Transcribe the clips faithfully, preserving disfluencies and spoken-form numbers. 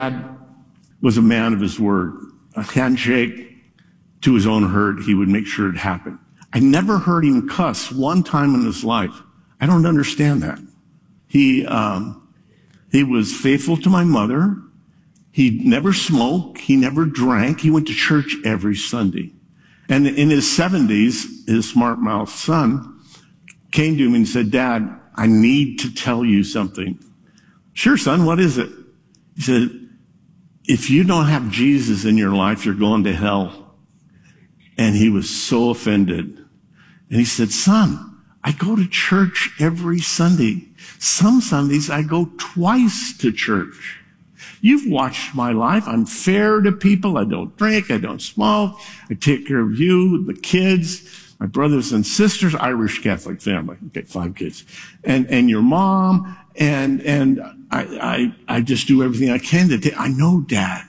dad was a man of his word. A handshake to his own hurt, he would make sure it happened. I never heard him cuss one time in his life. I don't understand that. He, um, he was faithful to my mother. He never smoked. He never drank. He went to church every Sunday. And in his seventies, his smart-mouthed son came to him and said, Dad, I need to tell you something. Sure, son, what is it? He said, if you don't have Jesus in your life, you're going to hell. And he was so offended. And he said, son, I go to church every Sunday. Some Sundays I go twice to church. You've watched my life. I'm fair to people. I don't drink. I don't smoke. I take care of you, the kids, my brothers and sisters, Irish Catholic family. Okay, five kids. And, and your mom. And, and I, I, I just do everything I can to take. I know, Dad.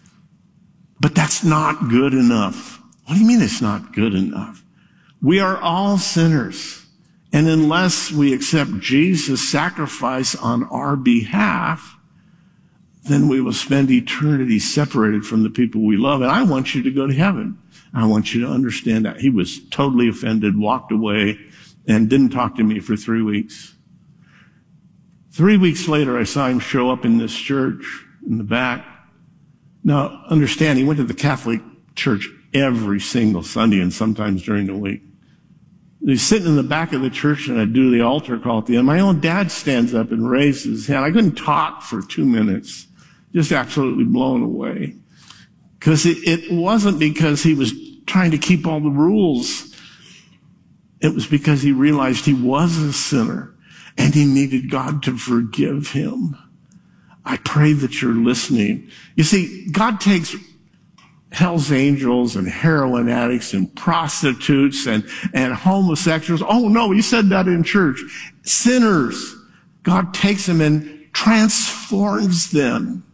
But that's not good enough. What do you mean it's not good enough? We are all sinners. And unless we accept Jesus' sacrifice on our behalf, then we will spend eternity separated from the people we love. And I want you to go to heaven. I want you to understand that. He was totally offended, walked away, and didn't talk to me for three weeks. Three weeks later, I saw him show up in this church in the back. Now, understand, he went to the Catholic church every single Sunday and sometimes during the week. He's sitting in the back of the church, and I do the altar call at the end. My own dad stands up and raises his hand. I couldn't talk for two minutes, just absolutely blown away. Because it, it wasn't because he was trying to keep all the rules. It was because he realized he was a sinner, and he needed God to forgive him. I pray that you're listening. You see, God takes Hell's Angels and heroin addicts and prostitutes and, and homosexuals. Oh no, he said that in church. Sinners. God takes them and transforms them.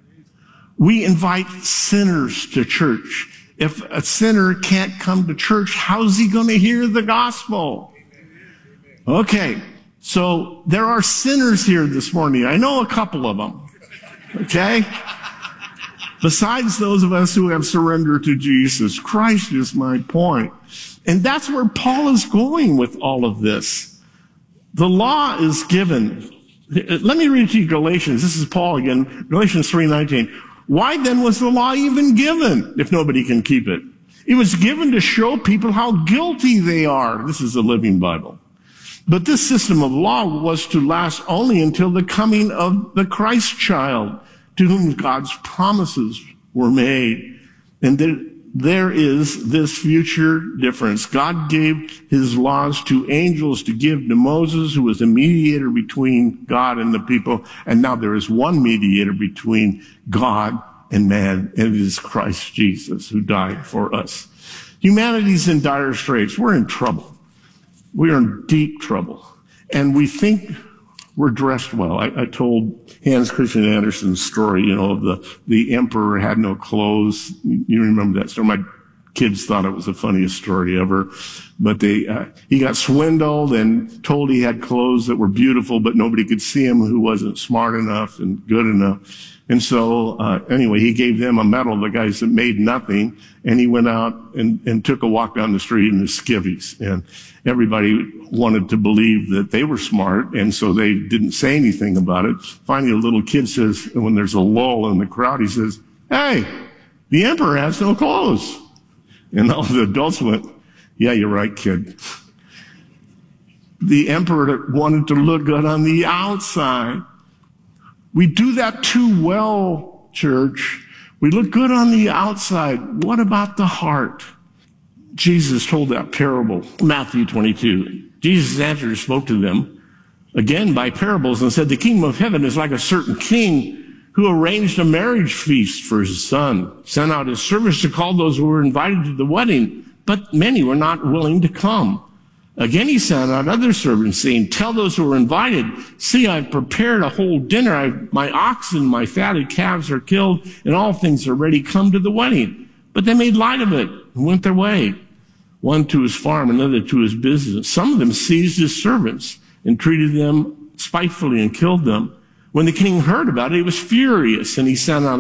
We invite sinners to church. If a sinner can't come to church, how's he going to hear the gospel? Okay, so there are sinners here this morning. I know a couple of them. Okay? Besides those of us who have surrendered to Jesus Christ is my point. And that's where Paul is going with all of this. The law is given. Let me read to you Galatians. This is Paul again. Galatians three nineteen. Why then was the law even given if nobody can keep it? It was given to show people how guilty they are. This is the Living Bible. But this system of law was to last only until the coming of the Christ child, to whom God's promises were made. And there, there is this future difference. God gave his laws to angels to give to Moses, who was a mediator between God and the people. And now there is one mediator between God and man, and it is Christ Jesus, who died for us. Humanity's in dire straits. We're in trouble. We are in deep trouble. And we think we're dressed well. I, I told Hans Christian Andersen's story, you know, of the, the emperor had no clothes. You remember that story? My kids thought it was the funniest story ever. But they, uh, he got swindled and told he had clothes that were beautiful, but nobody could see him who wasn't smart enough and good enough. And so, uh, anyway, he gave them a medal, the guys that made nothing, and he went out and, and took a walk down the street in his skivvies. And everybody wanted to believe that they were smart, and so they didn't say anything about it. Finally, a little kid says, when there's a lull in the crowd, he says, hey, the emperor has no clothes. And all the adults went, yeah, you're right, kid. The emperor wanted to look good on the outside. We do that too well, church. We look good on the outside. What about the heart? Jesus told that parable, Matthew twenty-two. Jesus answered and spoke to them again by parables and said, the kingdom of heaven is like a certain king who arranged a marriage feast for his son, sent out his servants to call those who were invited to the wedding, but many were not willing to come. Again, he sent out other servants, saying, tell those who are invited, see, I've prepared a whole dinner. I've, my oxen, my fatted calves are killed, and all things are ready. Come to the wedding. But they made light of it and went their way, one to his farm, another to his business. Some of them seized his servants and treated them spitefully and killed them. When the king heard about it, he was furious, and he sent out